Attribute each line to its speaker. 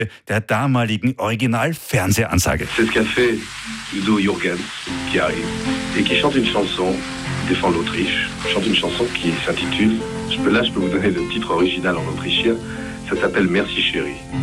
Speaker 1: der damaligen Original-Fernsehansage.
Speaker 2: C'est ce qu'a fait Udo Jürgens, qui arrive et qui chante une chanson, qui défend l'Autriche, chante une chanson qui s'intitule, je peux vous donner le titre original en autrichien, ça s'appelle Merci chérie.